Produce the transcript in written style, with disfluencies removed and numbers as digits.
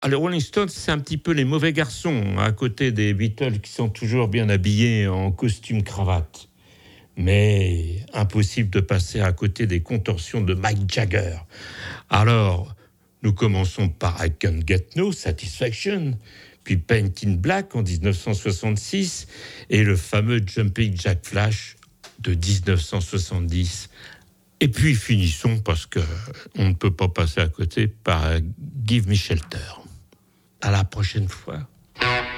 Les Rolling Stones, c'est un petit peu les mauvais garçons, à côté des Beatles qui sont toujours bien habillés en costume cravate. Mais impossible de passer à côté des contorsions de Mick Jagger. Alors, nous commençons par I Can't Get No Satisfaction, puis Paint in Black en 1966 et le fameux Jumping Jack Flash de 1970. Et puis finissons, parce qu'on ne peut pas passer à côté, par Give Me Shelter. À la prochaine fois.